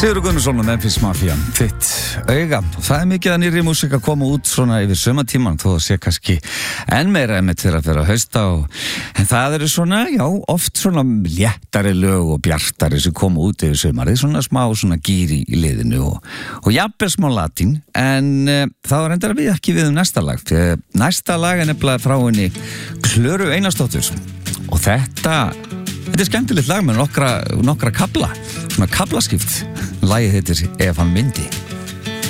Sigurður Gunnarsson og Memphis Mafia, þitt auga. Það mikið að nýrri músík að koma út svona yfir sumartíman, þó að sé kannski enn meira einmitt fyrir að vera að hausta en það eru svona, já, oft svona léttari lög og bjartari sem koma út yfir sumarið, svona smá svona gíri í liðinu og jafnvel smá latín, en þá reyndar við ekki við næsta lag. Næsta lag er nefnilega frá henni Klöru Einarsdóttur og þetta er skemmtilegt lag með nokkra kafla, svona kaflaskipt. Lagið heitir Ef hann myndi.